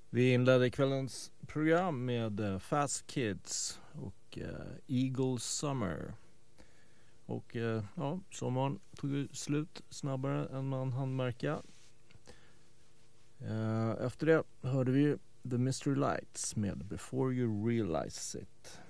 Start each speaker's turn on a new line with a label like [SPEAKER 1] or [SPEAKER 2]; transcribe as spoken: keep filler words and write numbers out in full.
[SPEAKER 1] Vi inledde kvällens program med uh, Fast Kids och uh, Eagle Summer. Och uh, ja, sommaren tog slut snabbare än man hann märka. Uh, efter det hörde vi The Mystery Lights med Before You Realize It.